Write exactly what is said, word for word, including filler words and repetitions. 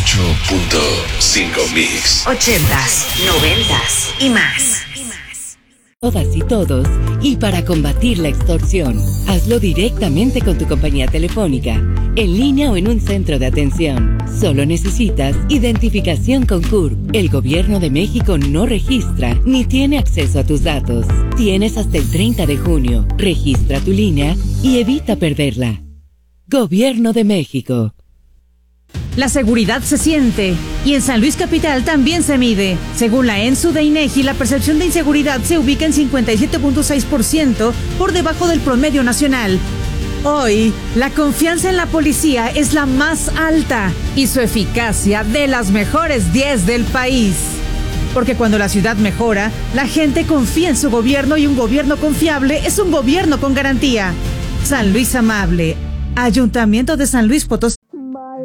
ocho punto cinco Mix. Ochentas, noventas y más. Todas y todos, y para combatir la extorsión, hazlo directamente con tu compañía telefónica, en línea o en un centro de atención. Solo necesitas identificación con C U R P. El Gobierno de México no registra ni tiene acceso a tus datos. Tienes hasta el treinta de junio. Registra tu línea y evita perderla. Gobierno de México. La seguridad se siente y en San Luis Capital también se mide. Según la ENSU de INEGI, la percepción de inseguridad se ubica en cincuenta y siete punto seis por ciento por debajo del promedio nacional. Hoy, la confianza en la policía es la más alta y su eficacia de las mejores diez del país. Porque cuando la ciudad mejora, la gente confía en su gobierno y un gobierno confiable es un gobierno con garantía. San Luis Amable, Ayuntamiento de San Luis Potosí.